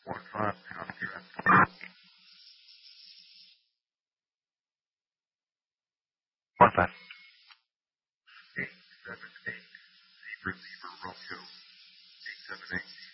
1 5 pound here. 1 5. 8 7 8. Zebra Romeo. 8 7 8.